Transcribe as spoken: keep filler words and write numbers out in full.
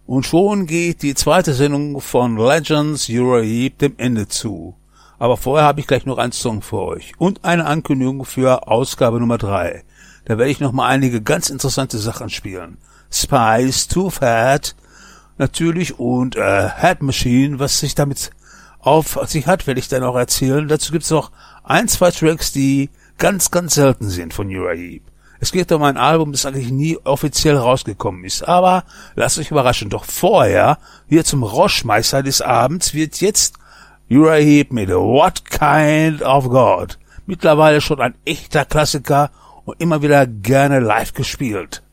Und schon geht die zweite Sendung von Legends Uriah Heep dem Ende zu. Aber vorher habe ich gleich noch einen Song für euch und eine Ankündigung für Ausgabe Nummer drei. Da werde ich noch mal einige ganz interessante Sachen spielen. Spice, Too Fat, natürlich, und äh, Head Machine, was sich damit auf sich hat, werde ich dann auch erzählen. Dazu gibt's noch ein, zwei Tracks, die ganz, ganz selten sind von Uriah Heep. Es geht um ein Album, das eigentlich nie offiziell rausgekommen ist, aber lasst euch überraschen. Doch vorher, hier zum Rauschmeister des Abends, wird jetzt Uriah Heep mit What Kind of God. Mittlerweile schon ein echter Klassiker und immer wieder gerne live gespielt.